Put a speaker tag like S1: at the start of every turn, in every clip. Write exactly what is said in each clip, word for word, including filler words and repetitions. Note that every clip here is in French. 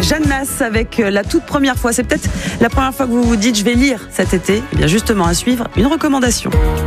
S1: Jeanne Nas avec la toute première fois. C'est peut-être la première fois que vous vous dites je vais lire cet été. Eh bien justement, à suivre, une recommandation.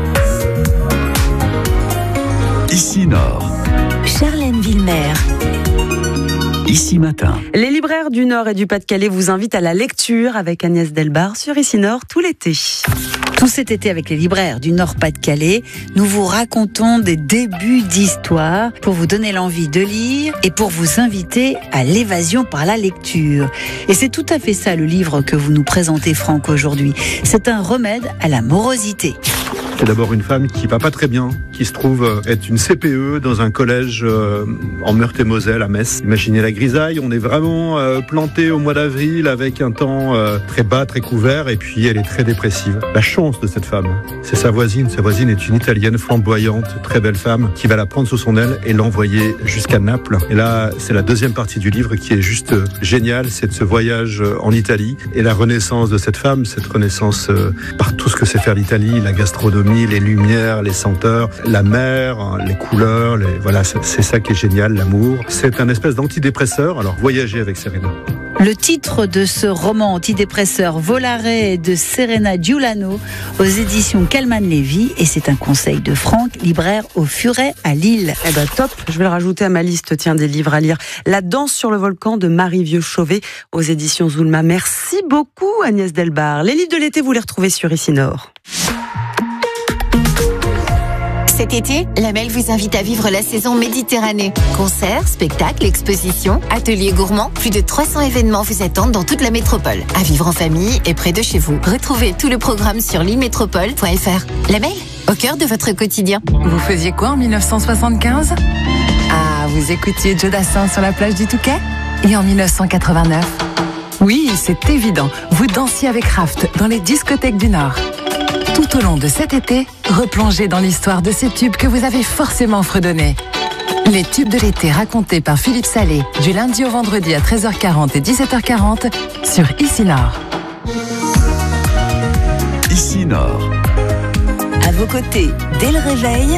S2: Ici Nord.
S3: Charlène Villemer.
S2: Ici Matin.
S1: Les libraires du Nord et du Pas-de-Calais vous invitent à la lecture avec Agnès Delbar sur Ici Nord tout l'été.
S3: Tout cet été avec les libraires du Nord-Pas-de-Calais, nous vous racontons des débuts d'histoire pour vous donner l'envie de lire et pour vous inviter à l'évasion par la lecture. Et c'est tout à fait ça le livre que vous nous présentez, Franck, aujourd'hui. C'est un remède à la morosité.
S4: C'est d'abord une femme qui va pas très bien, qui se trouve être une C P E dans un collège euh, en Meurthe-et-Moselle à Metz. Imaginez la grisaille, on est vraiment euh, planté au mois d'avril avec un temps euh, très bas, très couvert, et puis elle est très dépressive. La chance de cette femme, c'est sa voisine. Sa voisine est une Italienne flamboyante, très belle femme, qui va la prendre sous son aile et l'envoyer jusqu'à Naples. Et là, c'est la deuxième partie du livre qui est juste euh, géniale, c'est de ce voyage euh, en Italie et la renaissance de cette femme, cette renaissance euh, par tout ce que c'est faire l'Italie, la gastronomie, les lumières, les senteurs, la mer, les couleurs, les... voilà, c'est ça qui est génial, l'amour. C'est un espèce d'antidépresseur, alors voyager avec Serena.
S3: Le titre de ce roman antidépresseur, Volare de Serena Giuliano, aux éditions Calman-Lévy, et c'est un conseil de Franck, libraire au Furet à Lille.
S1: Eh ben top, je vais le rajouter à ma liste, tiens, des livres à lire. La danse sur le volcan de Marie Vieux-Chauvet aux éditions Zulma. Merci beaucoup Agnès Delbar. Les livres de l'été, vous les retrouvez sur Ici Nord.
S5: Cet été, la Mel vous invite à vivre la saison Méditerranée. Concerts, spectacles, expositions, ateliers gourmands, plus de trois cents événements vous attendent dans toute la métropole. À vivre en famille et près de chez vous. Retrouvez tout le programme sur limétropole point f r. La Mel, au cœur de votre quotidien.
S6: Vous faisiez quoi en mille neuf cent soixante-quinze ? Ah, vous écoutiez Joe Dassin sur la plage du Touquet ? Et en mille neuf cent quatre-vingt-neuf ? Oui, c'est évident, vous dansiez avec Raft dans les discothèques du Nord. Tout au long de cet été, replongez dans l'histoire de ces tubes que vous avez forcément fredonnés. Les tubes de l'été racontés par Philippe Salé, du lundi au vendredi à treize heures quarante et dix-sept heures quarante sur Ici Nord.
S2: Ici Nord.
S3: À vos côtés, dès le réveil,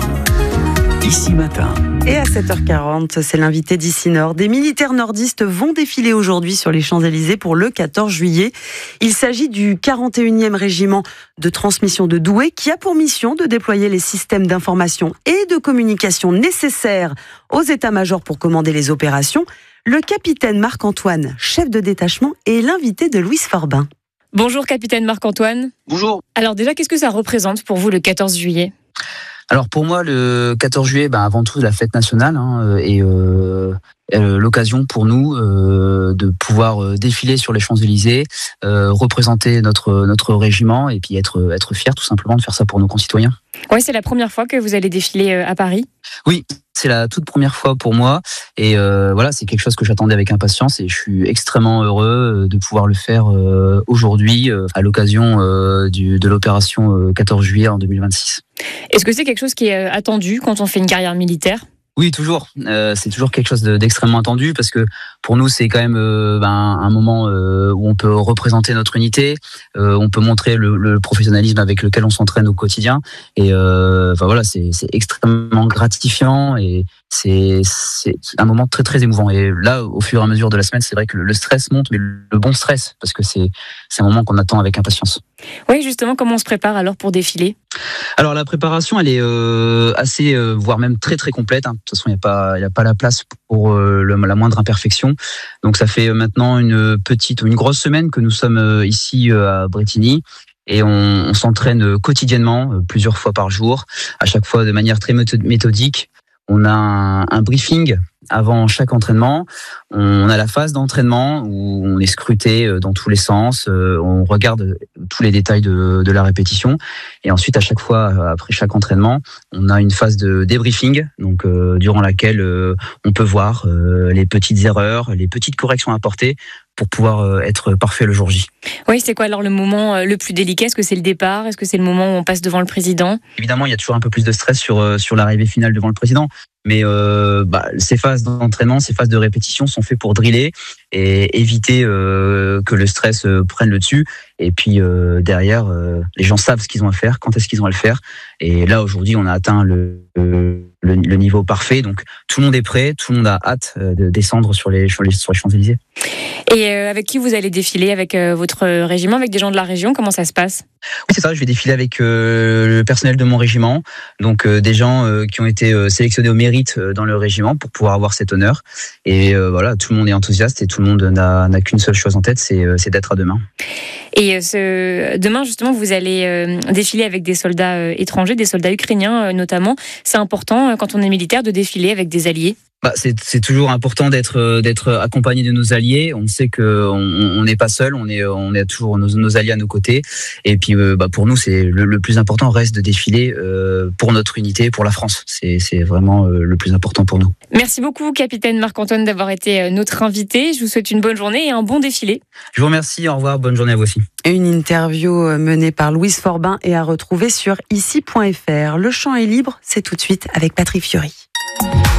S2: Ici Matin.
S1: Et à sept heures quarante, c'est l'invité d'Ici Nord. Des militaires nordistes vont défiler aujourd'hui sur les Champs-Élysées pour le quatorze juillet. Il s'agit du quarante et unième régiment de transmission de Douai qui a pour mission de déployer les systèmes d'information et de communication nécessaires aux états-majors pour commander les opérations. Le capitaine Marc-Antoine, chef de détachement, est l'invité de Louise Forbin.
S7: Bonjour capitaine Marc-Antoine.
S8: Bonjour.
S7: Alors déjà, qu'est-ce que ça représente pour vous le quatorze juillet ?
S8: Alors pour moi, le quatorze juillet, ben avant tout la fête nationale hein, et euh, euh, l'occasion pour nous euh, de pouvoir euh, défiler sur les Champs-Élysées, euh, représenter notre notre régiment et puis être être fier tout simplement de faire ça pour nos concitoyens.
S7: Oui, c'est la première fois que vous allez défiler à Paris ?
S8: Oui, c'est la toute première fois pour moi et euh, voilà, c'est quelque chose que j'attendais avec impatience et je suis extrêmement heureux de pouvoir le faire euh, aujourd'hui euh, à l'occasion euh, du, de l'opération euh, quatorze juillet en deux mille vingt-six.
S7: Est-ce que c'est quelque chose qui est attendu quand on fait une carrière militaire ?
S8: Oui, toujours. Euh, c'est toujours quelque chose de, d'extrêmement attendu parce que pour nous, c'est quand même euh, ben, un moment euh, où on peut représenter notre unité, euh, on peut montrer le, le professionnalisme avec lequel on s'entraîne au quotidien. Et euh, enfin voilà, c'est, c'est extrêmement gratifiant et c'est, c'est un moment très très émouvant. Et là, au fur et à mesure de la semaine, c'est vrai que le stress monte, mais le bon stress parce que c'est c'est un moment qu'on attend avec impatience.
S7: Oui, justement, comment on se prépare alors pour défiler ?
S8: Alors la préparation, elle est euh, assez, euh, voire même très très complète. Hein. De toute façon, il n'y a pas, il y a pas la place pour euh, le, la moindre imperfection. Donc ça fait maintenant une petite, une grosse semaine que nous sommes euh, ici euh, à Brétigny. Et on, on s'entraîne quotidiennement, euh, plusieurs fois par jour, à chaque fois de manière très méthodique. On a un, un briefing avant chaque entraînement. On a la phase d'entraînement où on est scruté dans tous les sens. On regarde tous les détails de, de la répétition. Et ensuite, à chaque fois, après chaque entraînement, on a une phase de débriefing, donc euh, durant laquelle euh, on peut voir euh, les petites erreurs, les petites corrections apportées pour pouvoir être parfait le jour J.
S7: Oui, c'est quoi alors le moment le plus délicat ? Est-ce que c'est le départ ? Est-ce que c'est le moment où on passe devant le président ?
S8: Évidemment, il y a toujours un peu plus de stress sur, sur l'arrivée finale devant le président. Mais euh, bah, ces phases d'entraînement, ces phases de répétition sont faites pour driller et éviter euh, que le stress euh, prenne le dessus Et puis euh, derrière, euh, les gens savent ce qu'ils ont à faire, quand est-ce qu'ils ont à le faire. Et là aujourd'hui, on a atteint le, le, le niveau parfait. Donc tout le monde est prêt, tout le monde a hâte de descendre sur les, sur les, sur les Champs-Élysées.
S7: Et euh, avec qui vous allez défiler? Avec euh, votre régiment, avec des gens de la région? Comment ça se passe?
S8: Oui, c'est ça. Je vais défiler avec euh, le personnel de mon régiment, donc euh, des gens euh, qui ont été euh, sélectionnés au mérite euh, dans le régiment pour pouvoir avoir cet honneur. Et euh, voilà, tout le monde est enthousiaste et tout le monde n'a, n'a qu'une seule chose en tête, c'est, euh, c'est d'être à demain.
S7: Et euh, ce, demain, justement, vous allez euh, défiler avec des soldats euh, étrangers, des soldats ukrainiens euh, notamment. C'est important, euh, quand on est militaire, de défiler avec des alliés?
S8: Bah, c'est, c'est toujours important d'être, d'être accompagné de nos alliés. On sait qu'on on n'est pas seul, on est, on est toujours nos, nos alliés à nos côtés. Et puis, euh, bah, pour nous, c'est le, le plus important reste de défiler euh, pour notre unité, pour la France. C'est, c'est vraiment euh, le plus important pour nous.
S7: Merci beaucoup, capitaine Marc-Antoine, d'avoir été notre invité. Je vous souhaite une bonne journée et un bon défilé.
S8: Je vous remercie. Au revoir. Bonne journée à vous aussi.
S1: Une interview menée par Louise Forbin et à retrouver sur ici point f r. Le champ est libre, c'est tout de suite avec Patrick Fiori.